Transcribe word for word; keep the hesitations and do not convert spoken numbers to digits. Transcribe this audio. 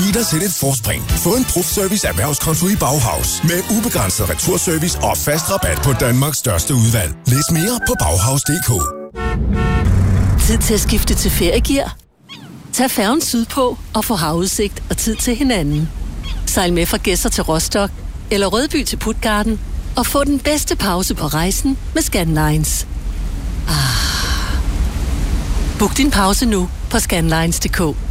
give dig selv et forspring. Få en Profservice erhvervskonto i Bauhaus med ubegrænset returservice og fast rabat på Danmarks største udvalg. Læs mere på bauhaus punktum d k. Tid til at skifte til feriegear? Tag færgen sydpå og få havudsigt og tid til hinanden. Sejl med fra Gedser til Rostock eller Rødby til Puttgarden og få den bedste pause på rejsen med Scandlines. Ah. Book din pause nu på scandlines punktum d k.